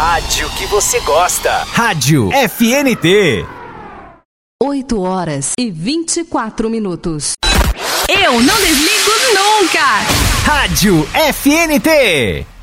rádio que você gosta. Rádio FNT. 8h24. Eu não desligo nunca. Rádio FNT.